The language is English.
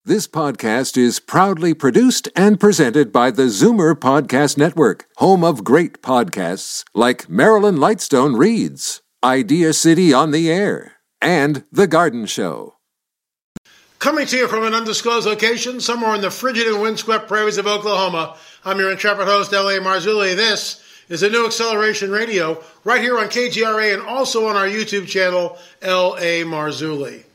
This podcast is proudly produced and presented by the Zoomer Podcast Network, home of great podcasts like Marilyn Lightstone Reads, Idea City on the Air, and The Garden Show. Coming to you from an undisclosed location somewhere in the frigid and windswept prairies of Oklahoma, I'm your intrepid host, L.A. Marzulli. This is a new Acceleration Radio right here on KGRA and also on our YouTube channel, L.A. Marzulli.